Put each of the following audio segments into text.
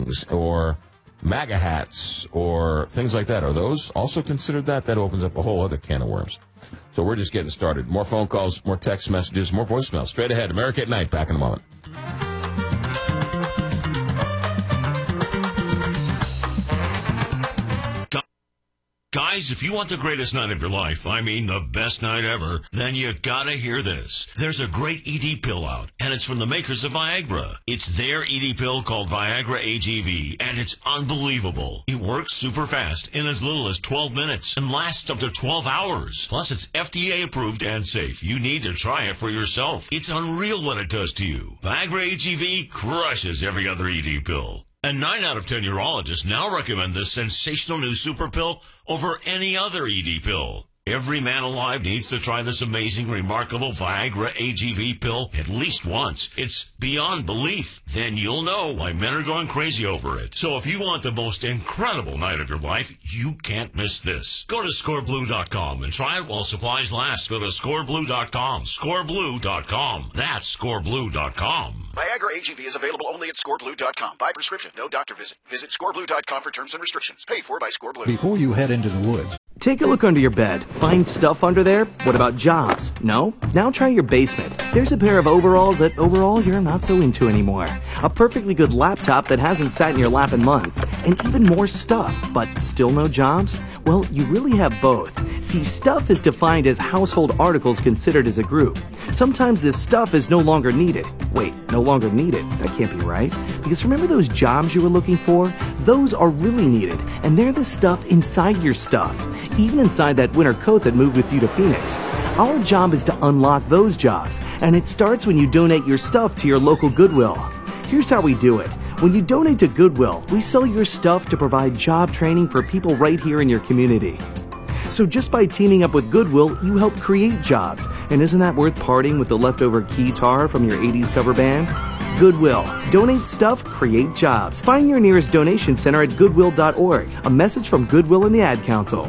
wings or MAGA hats or things like that. Are those also considered that? That opens up a whole other can of worms. So we're just getting started. More phone calls, more text messages, more voicemails. Straight ahead. America at Night. Back in a moment. Guys, if you want the greatest night of your life, I mean the best night ever, then you gotta hear this. There's a great ED pill out, and it's from the makers of Viagra. It's their ED pill called Viagra AGV, and it's unbelievable. It works super fast in as little as 12 minutes and lasts up to 12 hours. Plus, it's FDA approved and safe. You need to try it for yourself. It's unreal what it does to you. Viagra AGV crushes every other ED pill. And 9 out of 10 urologists now recommend this sensational new super pill over any other ED pill. Every man alive needs to try this amazing, remarkable Viagra AGV pill at least once. It's beyond belief. Then you'll know why men are going crazy over it. So if you want the most incredible night of your life, you can't miss this. Go to scoreblue.com and try it while supplies last. Go to scoreblue.com. Scoreblue.com. That's scoreblue.com. Viagra AGV is available only at scoreblue.com. By prescription, no doctor visit. Visit scoreblue.com for terms and restrictions. Paid for by Scoreblue. Before you head into the woods, take a look under your bed. Find stuff under there? What about jobs? No? Now try your basement. There's a pair of overalls that overall you're not so into anymore. A perfectly good laptop that hasn't sat in your lap in months. And even more stuff, but still no jobs? Well, you really have both. See, stuff is defined as household articles considered as a group. Sometimes this stuff is no longer needed. Wait, no longer needed? That can't be right. Because remember those jobs you were looking for? Those are really needed, and they're the stuff inside your stuff. Even inside that winter coat that moved with you to Phoenix. Our job is to unlock those jobs, and it starts when you donate your stuff to your local Goodwill. Here's how we do it. When you donate to Goodwill, we sell your stuff to provide job training for people right here in your community. So just by teaming up with Goodwill, you help create jobs. And isn't that worth parting with the leftover keytar from your 80s cover band? Goodwill. Donate stuff, create jobs. Find your nearest donation center at goodwill.org. A message from Goodwill and the Ad Council.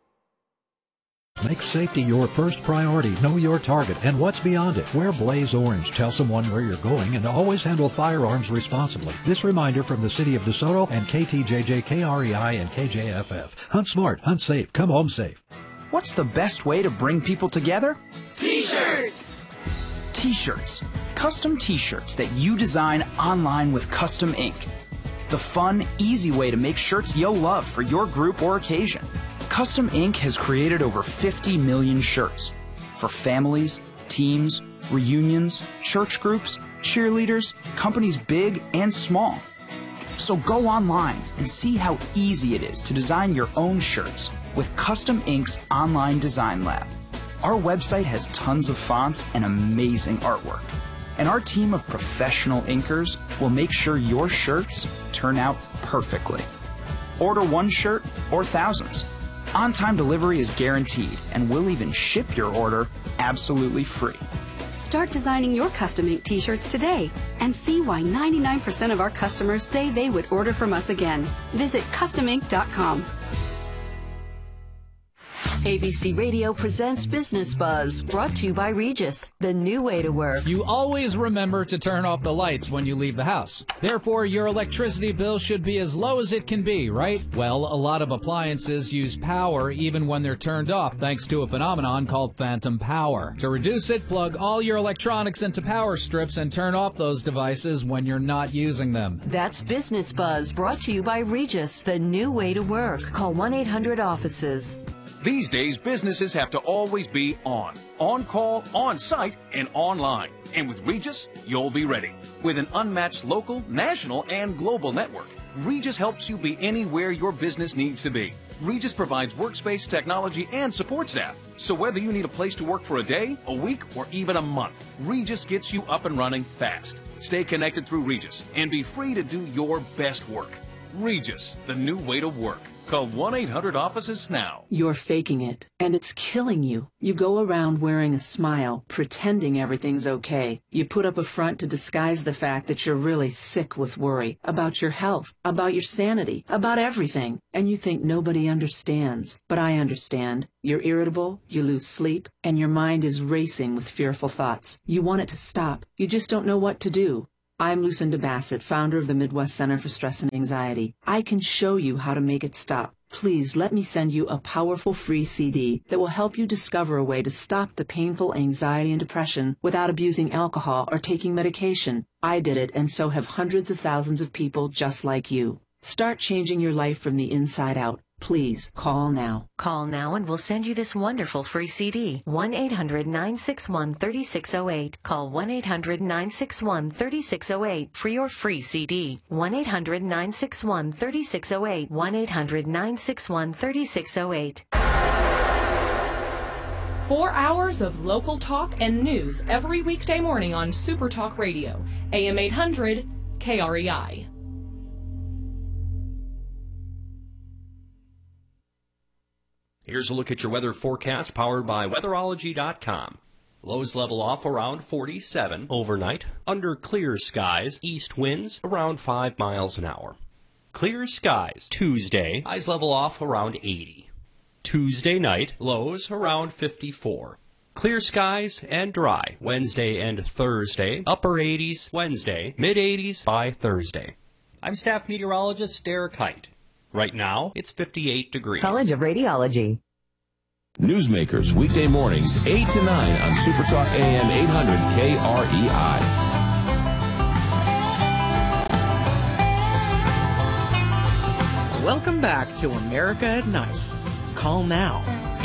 make safety your first priority. Know your target and what's beyond it. Wear Blaze Orange. Tell someone where you're going and always handle firearms responsibly. This reminder from the City of DeSoto and KTJJ, KREI, and KJFF. Hunt smart, hunt safe, come home safe. What's the best way to bring people together? T-shirts! T-shirts. Custom T-shirts that you design online with custom ink. The fun, easy way to make shirts you'll love for your group or occasion. Custom Ink has created over 50 million shirts for families, teams, reunions, church groups, cheerleaders, companies big and small. So go online and see how easy it is to design your own shirts with Custom Ink's online design lab. Our website has tons of fonts and amazing artwork. And our team of professional inkers will make sure your shirts turn out perfectly. Order one shirt or thousands. On-time delivery is guaranteed, and we'll even ship your order absolutely free. Start designing your custom ink t-shirts today and see why 99% of our customers say they would order from us again. Visit customink.com. ABC Radio presents Business Buzz, brought to you by Regis, the new way to work. You always remember to turn off the lights when you leave the house. Therefore, your electricity bill should be as low as it can be, right? Well, a lot of appliances use power even when they're turned off, thanks to a phenomenon called phantom power. To reduce it, plug all your electronics into power strips and turn off those devices when you're not using them. That's Business Buzz, brought to you by Regis, the new way to work. Call 1-800-OFFICES. These days, businesses have to always be on call, on site, and online. And with Regis, you'll be ready. With an unmatched local, national, and global network, Regis helps you be anywhere your business needs to be. Regis provides workspace, technology, and support staff. So whether you need a place to work for a day, a week, or even a month, Regis gets you up and running fast. Stay connected through Regis and be free to do your best work. Regis, the new way to work. Call 1-800-OFFICES now. You're faking it, and it's killing you. You go around wearing a smile, pretending everything's okay. You put up a front to disguise the fact that you're really sick with worry about your health, about your sanity, about everything. And you think nobody understands. But I understand. You're irritable, you lose sleep, and your mind is racing with fearful thoughts. You want it to stop. You just don't know what to do. I'm Lucinda Bassett, founder of the Midwest Center for Stress and Anxiety. I can show you how to make it stop. Please let me send you a powerful free CD that will help you discover a way to stop the painful anxiety and depression without abusing alcohol or taking medication. I did it, and so have hundreds of thousands of people just like you. Start changing your life from the inside out. Please call now. Call now and we'll send you this wonderful free CD. 1-800-961-3608. Call 1-800-961-3608 for your free CD. 1-800-961-3608. 1-800-961-3608. 4 hours of local talk and news every weekday morning on Super Talk Radio. AM 800 KREI. Here's a look at your weather forecast powered by weatherology.com. Lows level off around 47 overnight. Under clear skies, east winds around 5 miles an hour. Clear skies Tuesday, highs level off around 80. Tuesday night, lows around 54. Clear skies and dry Wednesday and Thursday, upper 80s Wednesday, mid 80s by Thursday. I'm staff meteorologist Derek Height. Right now, it's 58 degrees. College of Radiology. Newsmakers, weekday mornings, 8 to 9 on Super Talk AM 800 KREI. Welcome back to America at Night. Call now,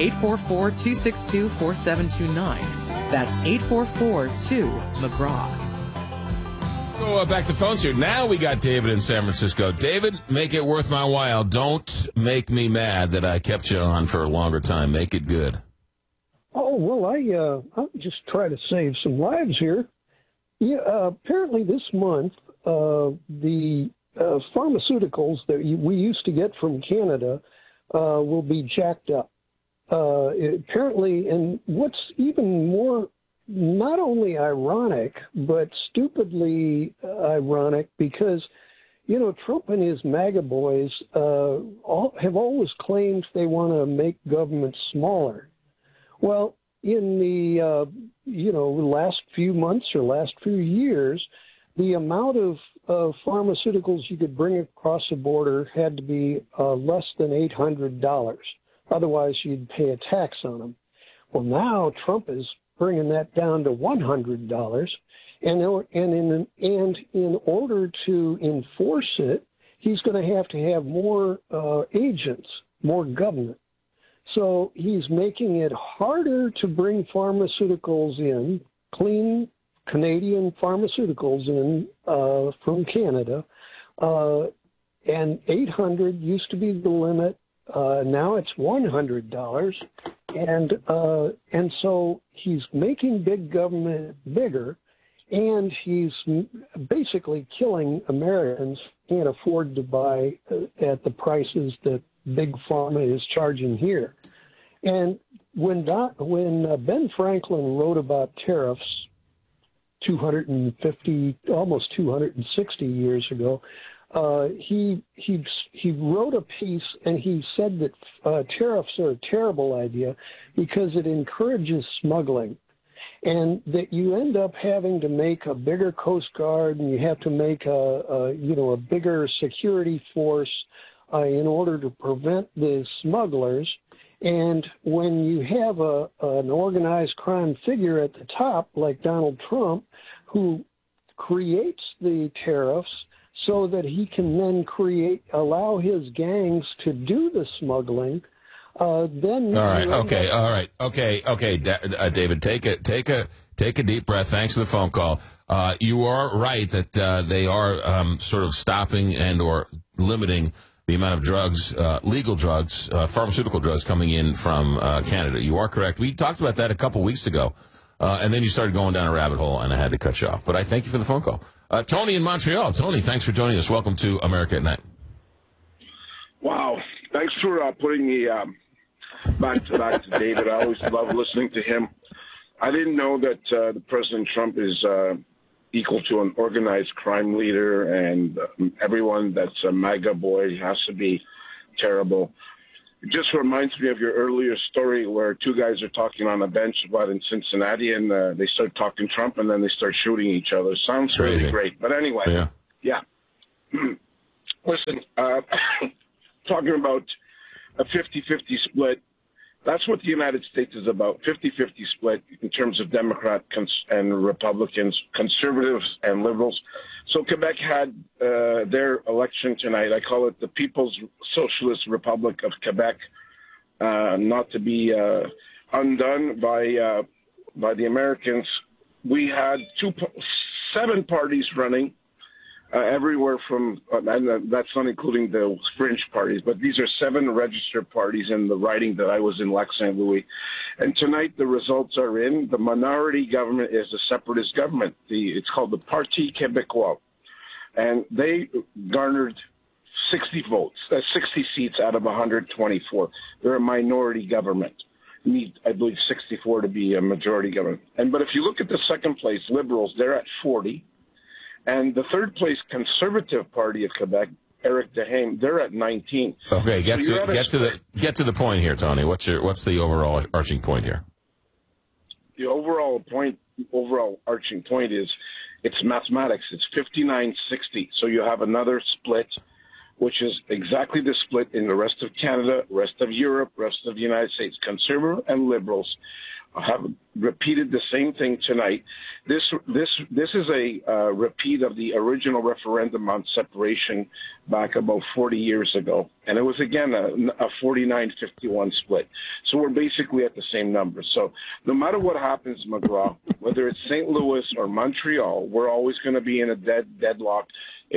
844-262-4729. That's 844-2-McGraw. So back to the phones here. Now we got David in San Francisco. David, make it worth my while. Don't make me mad that I kept you on for a longer time. Make it good. Oh, well, I'll just try to save some lives here. Yeah, apparently this month, the pharmaceuticals that we used to get from Canada will be jacked up. Apparently, and what's even more not only ironic, but stupidly ironic because, you know, Trump and his MAGA boys have always claimed they want to make government smaller. Well, in the, last few months or last few years, the amount of pharmaceuticals you could bring across the border had to be less than $800. Otherwise, you'd pay a tax on them. Well, now Trump is bringing that down to $100, and in order to enforce it, he's going to have more agents, more government. So he's making it harder to bring pharmaceuticals in, clean Canadian pharmaceuticals in from Canada, and $800 used to be the limit. Now it's $100. And so he's making big government bigger, and he's basically killing Americans who can't afford to buy at the prices that Big Pharma is charging here. And when Ben Franklin wrote about tariffs 250, almost 260 years ago, he wrote a piece and he said that tariffs are a terrible idea because it encourages smuggling, and that you end up having to make a bigger Coast Guard and you have to make a bigger security force in order to prevent the smugglers. And when you have an organized crime figure at the top like Donald Trump, who creates the tariffs so that he can then allow his gangs to do the smuggling, then... All right. David, take a deep breath. Thanks for the phone call. You are right that they are sort of stopping and or limiting the amount of drugs, legal drugs, pharmaceutical drugs coming in from Canada. You are correct. We talked about that a couple weeks ago, and then you started going down a rabbit hole, and I had to cut you off. But I thank you for the phone call. Tony in Montreal. Tony, thanks for joining us. Welcome to America at Night. Wow. Thanks for putting me back to David. I always love listening to him. I didn't know that the President Trump is equal to an organized crime leader, and everyone that's a MAGA boy has to be terrible. It just reminds me of your earlier story where two guys are talking on a bench about in Cincinnati, and they start talking Trump, and then they start shooting each other. Sounds really great. But anyway, yeah. Listen, talking about a 50-50 split, that's what the United States is about, 50-50 split in terms of Democrat and Republicans, conservatives and liberals. So Quebec had their election tonight. I call it the People's Socialist Republic of Quebec, not to be undone by the Americans. We had 7 parties running. Everywhere from, and that's not including the fringe parties, but these are 7 registered parties in the riding that I was in, Lac Saint Louis. And tonight the results are in. The minority government is a separatist government. It's called the Parti Québécois. And they garnered 60 votes, 60 seats out of 124. They're a minority government. You need, I believe, 64 to be a majority government. But if you look at the second place, Liberals, they're at 40. And the third place Conservative Party of Quebec, Eric Dehaene, they're at 19. Okay, get to the point here, Tony. What's the overall arching point here? The overall arching point is it's mathematics. It's 59-60. So you have another split, which is exactly the split in the rest of Canada, rest of Europe, rest of the United States. Conservative and Liberals have repeated the same thing tonight. This is a repeat of the original referendum on separation back about 40 years ago, and it was again a 49-51 split. So we're basically at the same number. So no matter what happens, McGraw, whether it's St. Louis or Montreal, we're always going to be in a deadlock.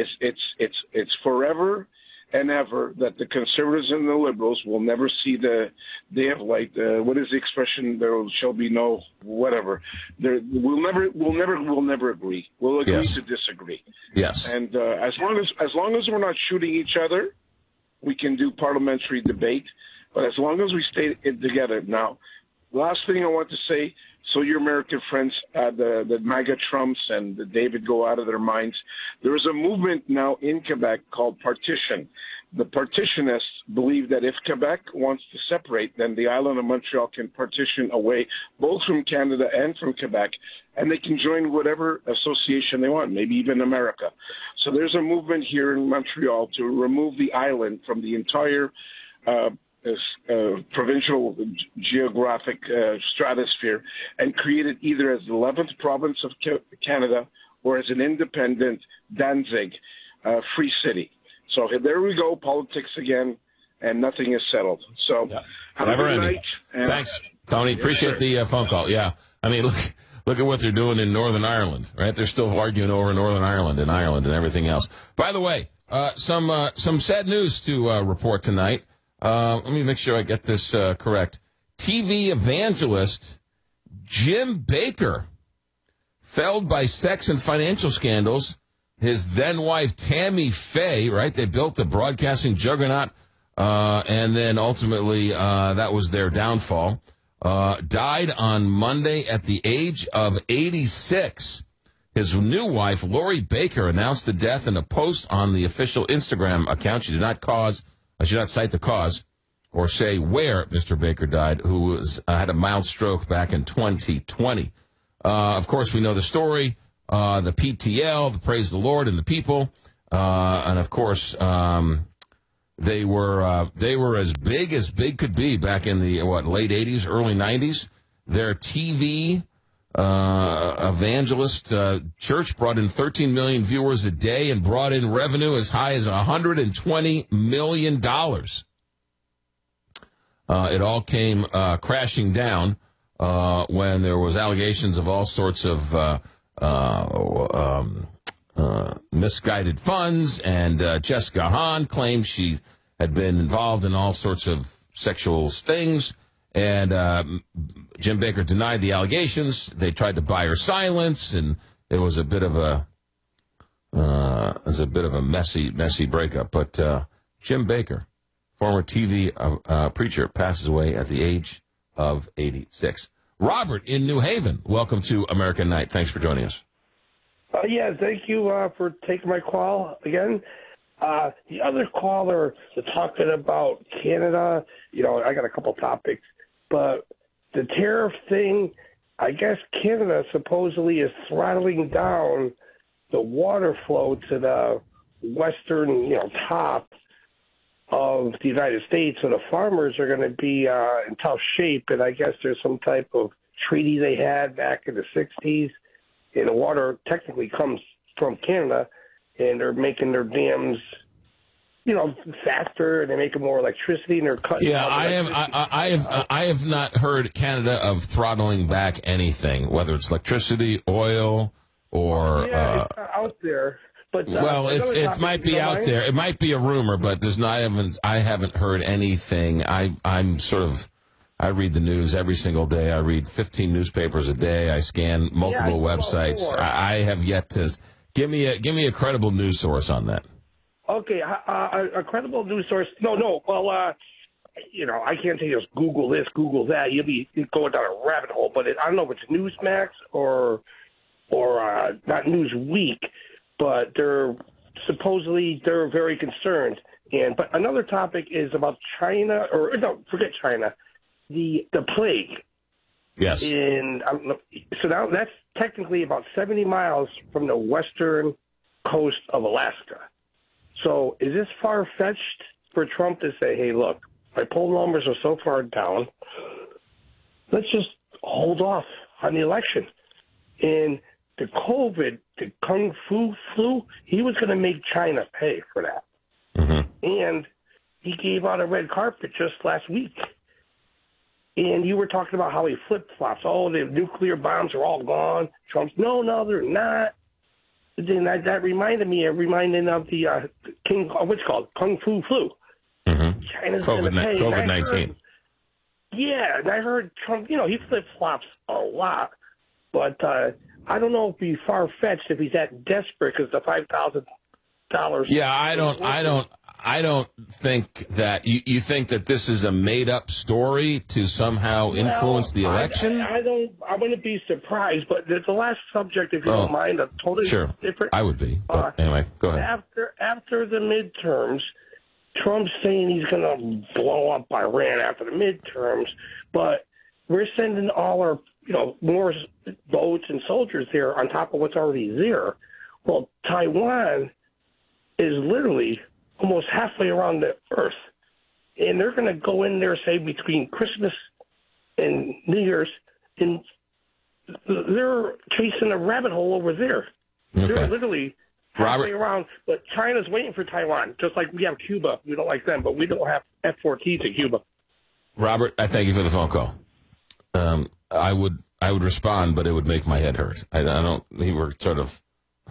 It's forever and ever that the conservatives and the liberals will never see the day of light. What is the expression? There shall be no whatever. We'll never agree. We'll agree to disagree. Yes. And as long as we're not shooting each other, we can do parliamentary debate. But as long as we stay together. Now, last thing I want to say. So your American friends, the MAGA Trumps and the David go out of their minds. There is a movement now in Quebec called Partition. The partitionists believe that if Quebec wants to separate, then the island of Montreal can partition away, both from Canada and from Quebec, and they can join whatever association they want, maybe even America. So there's a movement here in Montreal to remove the island from the entire provincial geographic stratosphere and create it either as the 11th province of Canada or as an independent Danzig free city. So there we go, politics again, and nothing is settled. So have a good night. Thanks, Tony. Appreciate the phone call. Yeah, I mean, look at what they're doing in Northern Ireland, right? They're still arguing over Northern Ireland and everything else. By the way, some sad news to report tonight. Let me make sure I get this correct. TV evangelist Jim Baker, felled by sex and financial scandals. His then-wife Tammy Faye, right? They built the broadcasting juggernaut, and then ultimately that was their downfall. Died on Monday at the age of 86. His new wife, Lori Baker, announced the death in a post on the official Instagram account. She did not cite the cause or say where Mr. Baker died, who had a mild stroke back in 2020. Of course, we know the story, the PTL, the Praise the Lord and the People. And, of course, they were as big could be back in the, late 80s, early 90s. Their TV evangelist church brought in 13 million viewers a day and brought in revenue as high as $120 million. It all came crashing down when there was allegations of all sorts of misguided funds, and Jessica Hahn claimed she had been involved in all sorts of sexual things. And Jim Baker denied the allegations. They tried to buy her silence, and it was a bit of a messy breakup. But Jim Baker, former TV preacher, passes away at the age of 86. Robert in New Haven, welcome to American Night. Thanks for joining us. Yeah, thank you for taking my call again. The other caller was talking about Canada. I got a couple topics, but the tariff thing, I guess Canada supposedly is throttling down the water flow to the western, top of the United States, so the farmers are going to be in tough shape. And I guess there's some type of treaty they had back in the 60s, and the water technically comes from Canada, and they're making their dams, faster, and they're making more electricity, and they're cutting. Yeah, I have not heard Canada of throttling back anything, whether it's electricity, oil, or it's out there. But it might be out there. It might be a rumor, but there's not. I haven't heard anything. I'm sort of. I read the news every single day. I read 15 newspapers a day. I scan multiple websites. I have yet to give me a credible news source on that. Okay, a credible news source. No. Well, I can't say just Google this, Google that. You'll be going down a rabbit hole. But I don't know if it's Newsmax or not Newsweek. But they're very concerned. But another topic is about China, forget China, the plague. Yes. And so now that's technically about 70 miles from the western coast of Alaska. So is this far-fetched for Trump to say, hey, look, my poll numbers are so far down, let's just hold off on the election? And the COVID, the Kung Fu flu, he was going to make China pay for that. Mm-hmm. And he gave out a red carpet just last week. And you were talking about how he flip-flops. Oh, the nuclear bombs are all gone. Trump's, no, they're not. Then that reminded me of the what's it called? Kung Fu flu. Mm-hmm. China's going to pay. COVID-19. Yeah, and I heard Trump, he flip-flops a lot. But I don't know if he's far-fetched if he's that desperate because the $5,000. Yeah, I don't think that you think that this is a made-up story to somehow influence the election. I wouldn't be surprised, but the last subject, if you don't mind, a totally different. I would be. But anyway, go ahead. After the midterms, Trump's saying he's going to blow up Iran after the midterms, but we're sending all our more boats and soldiers there on top of what's already there. Well, Taiwan is literally almost halfway around the earth, and they're going to go in there, say, between Christmas and New Year's, and they're chasing a rabbit hole over there. Okay. They're literally halfway around, but China's waiting for Taiwan, just like we have Cuba. We don't like them, but we don't have F-14s in Cuba. Robert, I thank you for the phone call. I would respond, but it would make my head hurt. I don't. You were sort of.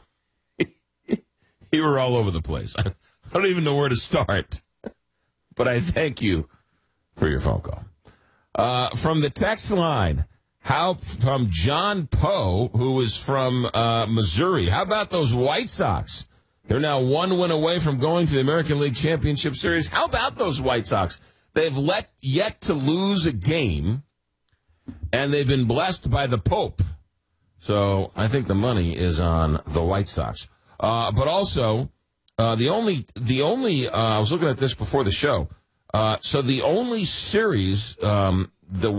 You were all over the place. I don't even know where to start. But I thank you for your phone call. From the text line, from John Poe, who is from Missouri. How about those White Sox? They're now one win away from going to the American League Championship Series. How about those White Sox? They've yet to lose a game, and they've been blessed by the Pope. So I think the money is on the White Sox. But also, the only I was looking at this before the show. So the only series, the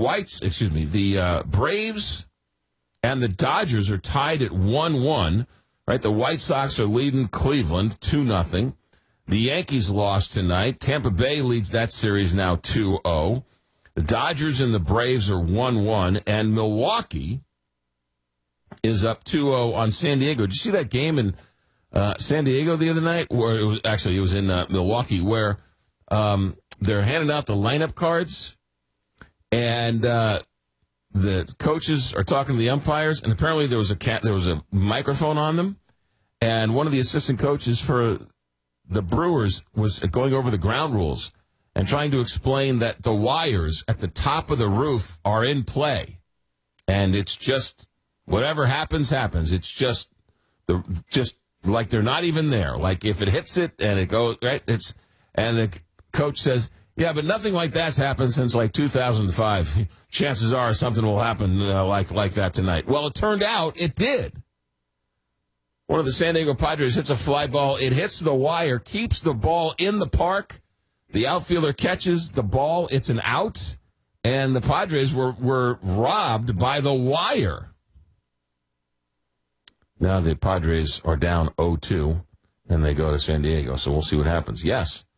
Braves and the Dodgers are tied at 1-1. Right, the White Sox are leading Cleveland 2-0. The Yankees lost tonight. Tampa Bay leads that series now 2-0. The Dodgers and the Braves are 1-1, and Milwaukee is up 2-0 on San Diego. Did you see that game in San Diego the other night? Or it was in Milwaukee, where they're handing out the lineup cards, and the coaches are talking to the umpires, and apparently there was a microphone on them, and one of the assistant coaches for the Brewers was going over the ground rules and trying to explain that the wires at the top of the roof are in play, and it's just whatever happens. It's just like they're not even there. Like if it hits it and it goes right, and the coach says, "Yeah, but nothing like that's happened since like 2005. Chances are something will happen like that tonight." Well, it turned out it did. One of the San Diego Padres hits a fly ball. It hits the wire, keeps the ball in the park. The outfielder catches the ball. It's an out. And the Padres were robbed by the wire. Now the Padres are down 0-2, and they go to San Diego. So we'll see what happens. Yes,